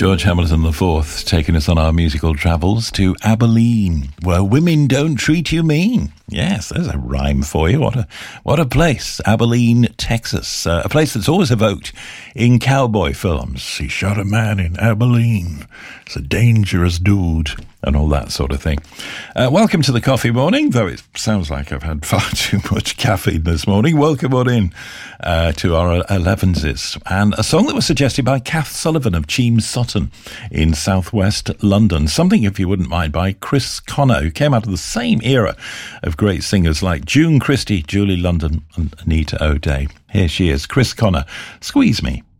George Hamilton IV taking us on our musical travels to Abilene, where women don't treat you mean. Yes, there's a rhyme for you. What a place, Abilene, Texas. A place that's always evoked in cowboy films. He shot a man in Abilene. It's a dangerous dude. And all that sort of thing. Welcome to the Coffee Morning, though it sounds like I've had far too much caffeine this morning. Welcome on in to our 11s. And a song that was suggested by Kath Sullivan of Cheam Sutton in southwest London. Something, if you wouldn't mind, by Chris Connor, who came out of the same era of great singers like June Christie, Julie London and Anita O'Day. Here she is, Chris Connor, Squeeze Me.